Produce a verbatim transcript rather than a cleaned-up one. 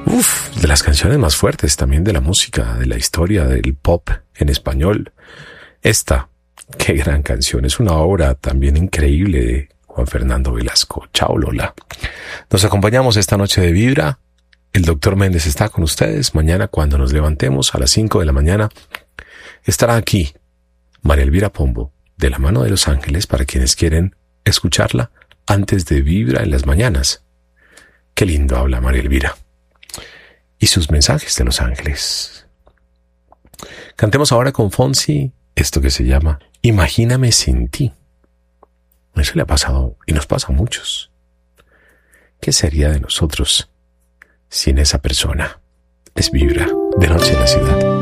Uf, de las canciones más fuertes también de la música, de la historia del pop en español. Esta, qué gran canción, es una obra también increíble de Juan Fernando Velasco. Chao, Lola. Nos acompañamos esta noche de Vibra. El doctor Méndez está con ustedes. Mañana, cuando nos levantemos a las cinco de la mañana, estará aquí María Elvira Pombo, de la mano de Los Ángeles, para quienes quieren escucharla antes de Vibra en las mañanas. Qué lindo habla María Elvira. Y sus mensajes de Los Ángeles. Cantemos ahora con Fonsi esto que se llama Imagíname sin ti. Eso le ha pasado y nos pasa a muchos. ¿Qué sería de nosotros sin esa persona? Es Vibra, de noche en la ciudad.